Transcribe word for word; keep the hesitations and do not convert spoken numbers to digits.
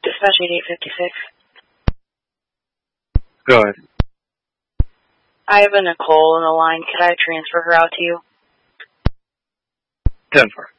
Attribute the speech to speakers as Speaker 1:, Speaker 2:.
Speaker 1: Dispatch eighty-eight fifty-six.
Speaker 2: Go ahead.
Speaker 1: I have a Nicole on the line. Could I transfer her out to you?
Speaker 2: ten four.